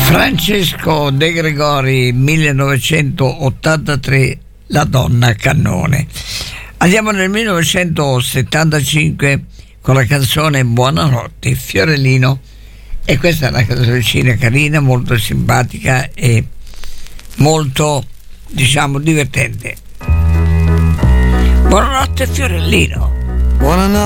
Francesco De Gregori, 1983, La donna cannone. Andiamo nel 1975 con la canzone Buonanotte Fiorellino, e questa è una canzoncina carina, molto simpatica e molto, diciamo, divertente. Buonanotte Fiorellino. Buonanotte